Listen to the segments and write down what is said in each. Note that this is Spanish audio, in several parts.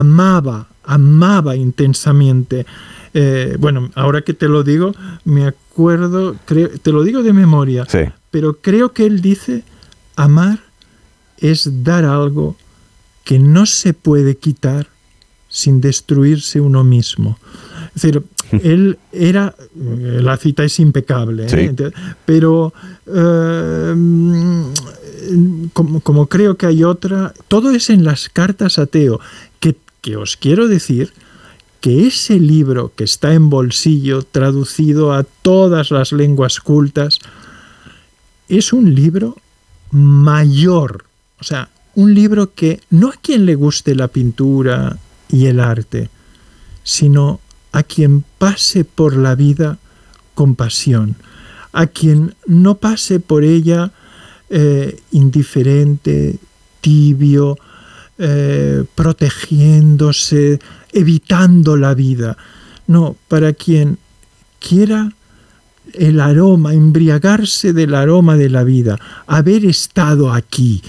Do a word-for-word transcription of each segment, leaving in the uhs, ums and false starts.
amaba, amaba intensamente. Eh, bueno, ahora que te lo digo, me acuerdo, creo, te lo digo de memoria, sí. pero creo que él dice, amar es dar algo que no se puede quitar sin destruirse uno mismo. Es decir, él era, la cita es impecable, sí. ¿eh? Pero eh, como, como creo que hay otra, todo es en las cartas a Teo, que, que os quiero decir que ese libro que está en bolsillo, traducido a todas las lenguas cultas, es un libro mayor, o sea, un libro que no a quien le guste la pintura y el arte, sino a quien pase por la vida con pasión, a quien no pase por ella eh, indiferente, tibio, eh, protegiéndose, evitando la vida. No, para quien quiera el aroma, embriagarse del aroma de la vida, haber estado aquí.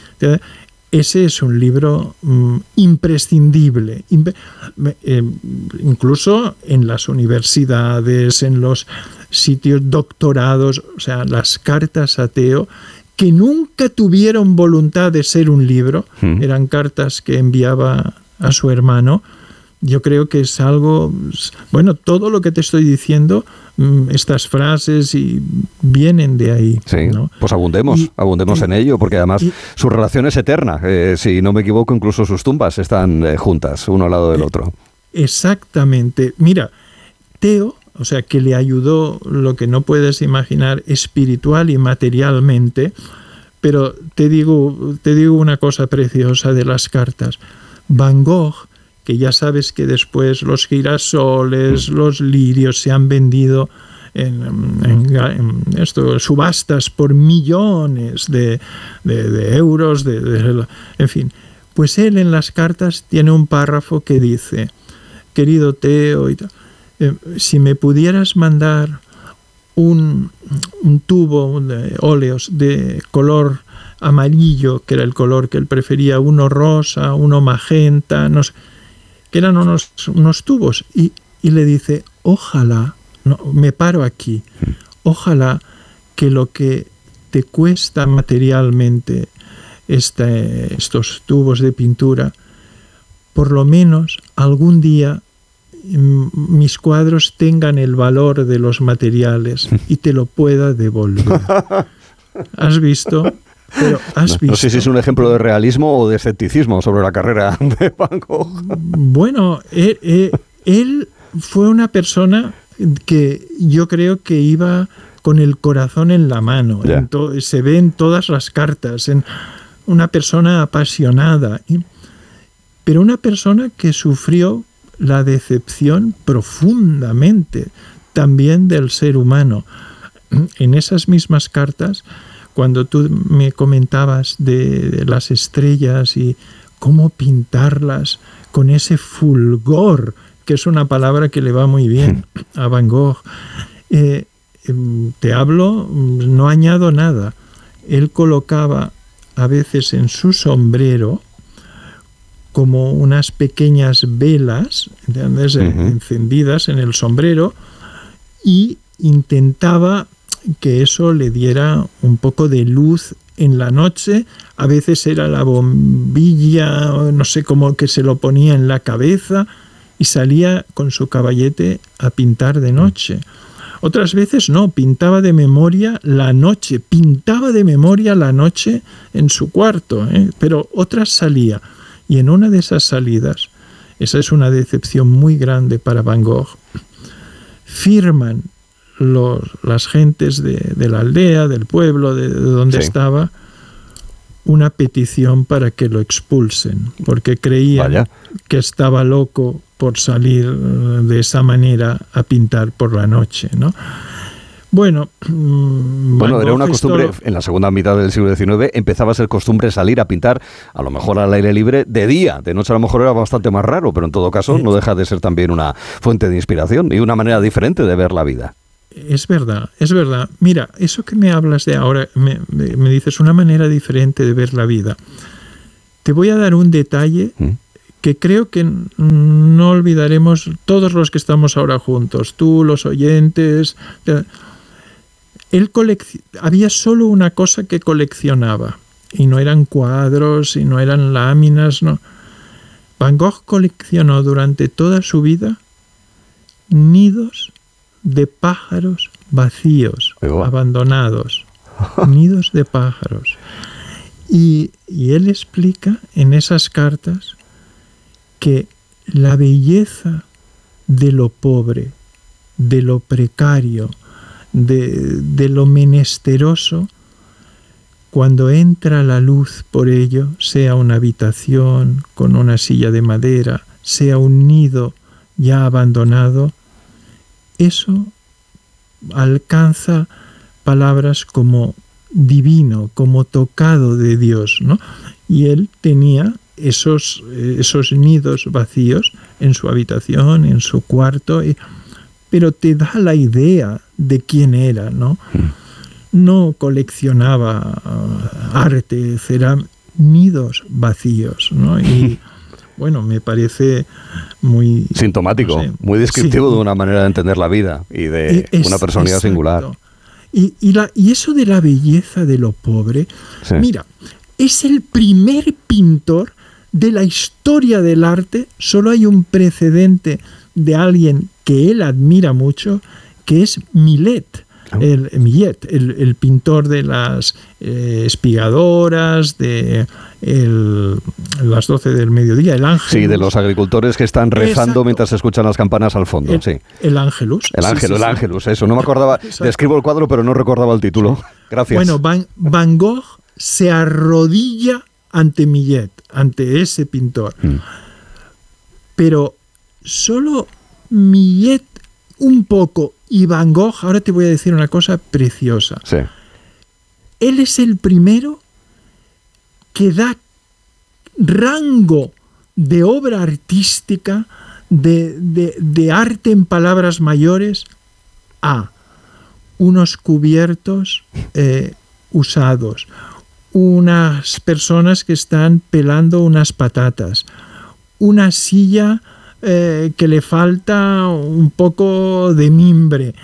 Ese es un libro mm, imprescindible. Imp- eh, incluso en las universidades, en los sitios doctorados, o sea, las cartas a Teo, que nunca tuvieron voluntad de ser un libro, mm. eran cartas que enviaba a su hermano. Yo creo que es algo, bueno, todo lo que te estoy diciendo, estas frases y vienen de ahí. Sí, ¿no? Pues abundemos, y, abundemos y, en ello, porque además y, su relación es eterna. Eh, si no me equivoco, incluso sus tumbas están eh, juntas, uno al lado del otro. Exactamente. Mira, Teo, o sea, que le ayudó lo que no puedes imaginar espiritual y materialmente, pero te digo, te digo una cosa preciosa de las cartas. Van Gogh, que ya sabes que después los girasoles, los lirios se han vendido en, en, en esto, subastas por millones de, de, de euros, de, de, en fin. Pues él en las cartas tiene un párrafo que dice, querido Teo, y eh, si me pudieras mandar un, un tubo de óleos de color amarillo, que era el color que él prefería, uno rosa, uno magenta, no sé, que eran unos, unos tubos, y, y le dice, ojalá, no, me paro aquí, ojalá que lo que te cuesta materialmente este, estos tubos de pintura, por lo menos algún día mis cuadros tengan el valor de los materiales y te lo pueda devolver. ¿Has visto? Pero has visto. No sé si es un ejemplo de realismo o de escepticismo sobre la carrera de Van Gogh. Bueno, él, él, él fue una persona que yo creo que iba con el corazón en la mano. Yeah. En to, se ve en todas las cartas. En una persona apasionada. Pero una persona que sufrió la decepción profundamente también del ser humano. En esas mismas cartas, cuando tú me comentabas de, de las estrellas y cómo pintarlas con ese fulgor, que es una palabra que le va muy bien a Van Gogh, eh, te hablo, no añado nada. Él colocaba a veces en su sombrero como unas pequeñas velas, ¿entiendes? Uh-huh. encendidas en el sombrero, y intentaba que eso le diera un poco de luz en la noche. A veces era la bombilla, no sé cómo, que se lo ponía en la cabeza y salía con su caballete a pintar de noche. Otras veces no, pintaba de memoria la noche, pintaba de memoria la noche en su cuarto, ¿eh? Pero otras salía. Y en una de esas salidas, esa es una decepción muy grande para Van Gogh, firman los, las gentes de, de la aldea, del pueblo, de, de donde sí. estaba, una petición para que lo expulsen, porque creían Vaya. que estaba loco por salir de esa manera a pintar por la noche, ¿no? Bueno, bueno, era una costumbre, esto... en la segunda mitad del siglo diecinueve empezaba a ser costumbre salir a pintar, a lo mejor al aire libre, de día. De noche a lo mejor era bastante más raro, pero en todo caso no deja de ser también una fuente de inspiración y una manera diferente de ver la vida. Es verdad, es verdad. Mira, eso que me hablas de ahora, me, me dices una manera diferente de ver la vida. Te voy a dar un detalle ¿Mm? que creo que no olvidaremos todos los que estamos ahora juntos, tú, los oyentes. Él colec- había solo una cosa que coleccionaba, y no eran cuadros, y no eran láminas, no. Van Gogh coleccionó durante toda su vida nidos de pájaros vacíos, abandonados, nidos de pájaros. Y, y él explica en esas cartas que la belleza de lo pobre, de lo precario, de, de lo menesteroso, cuando entra la luz por ello, sea una habitación con una silla de madera, sea un nido ya abandonado, eso alcanza palabras como divino, como tocado de Dios, ¿no? Y él tenía esos, esos nidos vacíos en su habitación, en su cuarto, y, pero te da la idea de quién era, ¿no? No coleccionaba uh, arte, eran nidos vacíos, ¿no? Y bueno, me parece muy... sintomático, no sé, muy descriptivo sí, de una manera de entender la vida y de es, una personalidad exacto. singular. Y, y, la, y eso de la belleza de lo pobre, sí. Mira, es el primer pintor de la historia del arte, solo hay un precedente de alguien que él admira mucho, que es Millet. El, Millet, el, el pintor de las eh, espigadoras, de el, las doce del mediodía, el Ángelus. Sí, de los agricultores que están rezando Exacto. mientras se escuchan las campanas al fondo. El, sí. el Ángelus. El Ángelus, sí, sí, el Ángelus, sí. Eso. No me acordaba, describo el cuadro, pero no recordaba el título. Gracias. Bueno, Van, Van Gogh se arrodilla ante Millet, ante ese pintor. Mm. Pero solo Millet un poco, y Van Gogh, ahora te voy a decir una cosa preciosa. Sí. Él es el primero que da rango de obra artística, de, de, de arte en palabras mayores, a unos cubiertos eh, usados, unas personas que están pelando unas patatas, una silla Eh, que le falta un poco de mimbre,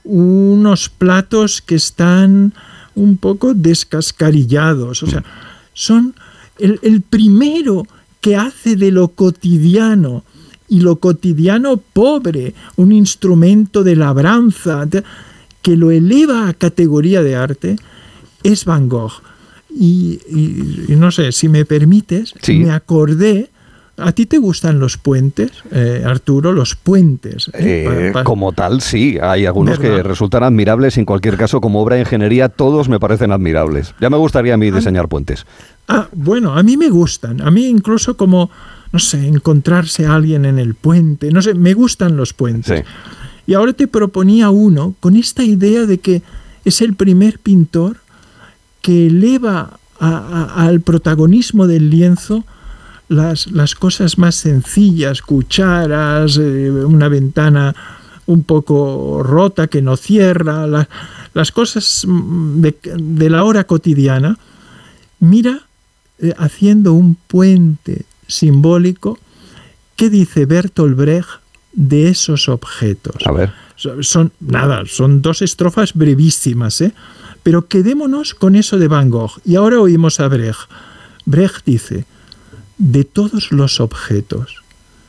unos platos que están un poco descascarillados. O sea, son el, el primero que hace de lo cotidiano, y lo cotidiano pobre, un instrumento de labranza, que lo eleva a categoría de arte, es Van Gogh. Y, y, y no sé, si me permites, sí. me acordé. ¿A ti te gustan los puentes, eh, Arturo? Los puentes. ¿eh? Eh, pa, pa... Como tal, sí. Hay algunos ¿verdad? Que resultan admirables. En cualquier caso, como obra de ingeniería, todos me parecen admirables. Ya me gustaría a mí diseñar ah, puentes. Ah, bueno, a mí me gustan. A mí incluso como, no sé, encontrarse a alguien en el puente. No sé, me gustan los puentes. Sí. Y ahora te proponía uno con esta idea de que es el primer pintor que eleva a, a, al protagonismo del lienzo Las, las cosas más sencillas, cucharas, eh, una ventana un poco rota que no cierra, la, las cosas de, de la hora cotidiana. Mira, eh, haciendo un puente simbólico, ¿qué dice Bertolt Brecht de esos objetos? A ver. Son, nada, son dos estrofas brevísimas, ¿eh? Pero quedémonos con eso de Van Gogh. Y ahora oímos a Brecht. Brecht dice: de todos los objetos,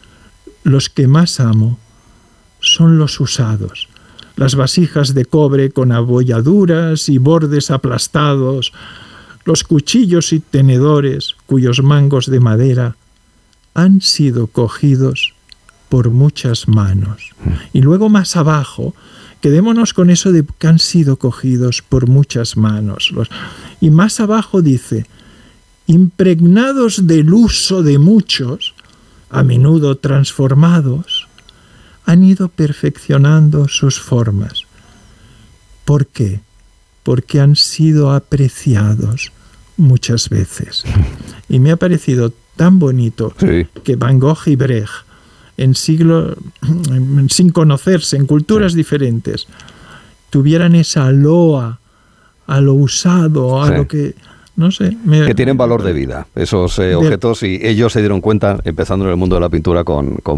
los que más amo son los usados, las vasijas de cobre con abolladuras y bordes aplastados, los cuchillos y tenedores cuyos mangos de madera han sido cogidos por muchas manos. Y luego más abajo, quedémonos con eso de que han sido cogidos por muchas manos. Y más abajo dice: impregnados del uso de muchos, a menudo transformados, han ido perfeccionando sus formas. ¿Por qué? Porque han sido apreciados muchas veces. Y me ha parecido tan bonito sí. que Van Gogh y Brecht, en siglos, sin conocerse, en culturas sí. diferentes, tuvieran esa loa a lo usado, a sí. lo que... no sé. Me, que tienen valor de vida, esos eh, objetos, y ellos se dieron cuenta, empezando en el mundo de la pintura con, con